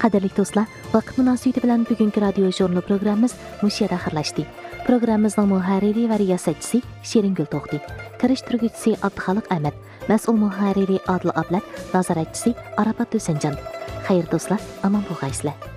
Qadrli do'stlar, vaqt munosabati bilan bugungi radio jurnal programmamiz mush yerda oxirlashdi. Programmamizning muharriri va riyosatchisi Shiringul To'xti, kirishtiruvchisi Abduxoliq Ahmad, mas'ul muharriri Adil Ablat, nazoratchisi Arafat Do'sanjon. Xayr do'stlar, omon bo'lgaysizlar.